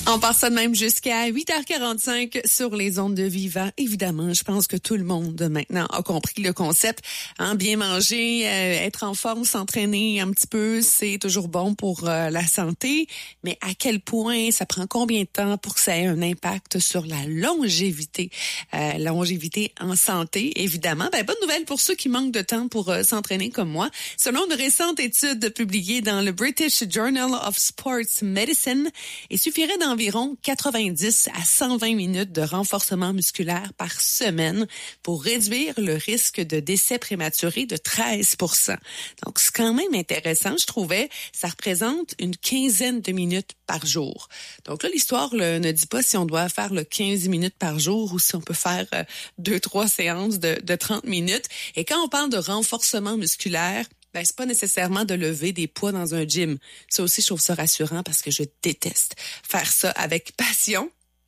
On part ça de même jusqu'à 8h45 sur les ondes de Viva. Évidemment, je pense que tout le monde maintenant a compris le concept. Bien manger, être en forme, s'entraîner un petit peu, c'est toujours bon pour la santé. Mais à quel point ça prend combien de temps pour que ça ait un impact sur la longévité? Longévité en santé, évidemment. Bonne nouvelle pour ceux qui manquent de temps pour s'entraîner comme moi. Selon une récente étude publiée dans le British Journal of Sports Medicine, il suffirait d'environ 90 à 120 minutes de renforcement musculaire par semaine pour réduire le risque de décès prématuré de 13%. Donc, c'est quand même intéressant, je trouvais. Ça représente une quinzaine de minutes par jour. Donc là, l'histoire ne dit pas si on doit faire 15 minutes par jour ou si on peut faire 2-3 séances de 30 minutes. Et quand on parle de renforcement musculaire, c'est pas nécessairement de lever des poids dans un gym. Ça aussi, je trouve ça rassurant parce que je déteste faire ça avec passion.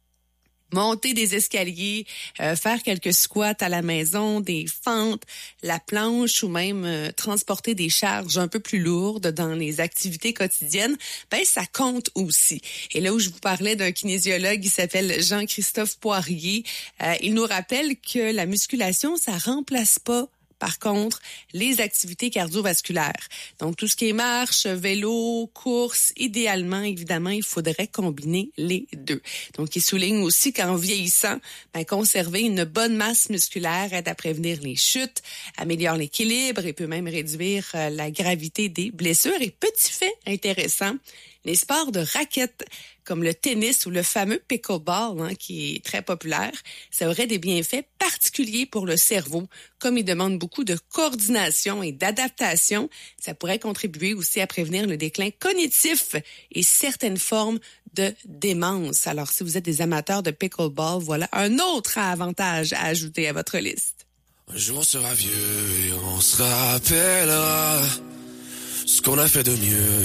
Monter des escaliers, faire quelques squats à la maison, des fentes, la planche ou même transporter des charges un peu plus lourdes dans les activités quotidiennes, ça compte aussi. Et là où je vous parlais d'un kinésiologue, il s'appelle Jean-Christophe Poirier, il nous rappelle que la musculation, ça remplace pas par contre, les activités cardiovasculaires. Donc, tout ce qui est marche, vélo, course, idéalement, évidemment, il faudrait combiner les deux. Donc, il souligne aussi qu'en vieillissant, conserver une bonne masse musculaire aide à prévenir les chutes, améliore l'équilibre et peut même réduire la gravité des blessures. Et petit fait intéressant, les sports de raquettes comme le tennis ou le fameux pickleball, qui est très populaire, ça aurait des bienfaits particuliers pour le cerveau. Comme il demande beaucoup de coordination et d'adaptation, ça pourrait contribuer aussi à prévenir le déclin cognitif et certaines formes de démence. Alors, si vous êtes des amateurs de pickleball, voilà un autre avantage à ajouter à votre liste. Un jour on sera vieux et on se rappellera ce qu'on a fait de mieux.